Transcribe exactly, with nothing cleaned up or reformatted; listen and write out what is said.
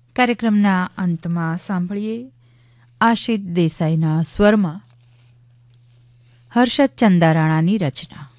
કાર્યક્રમના અંતમાં સાંભળીએ આશિત દેસાઈના સ્વરમાં હર્ષદ ચંદારાણાની રચના.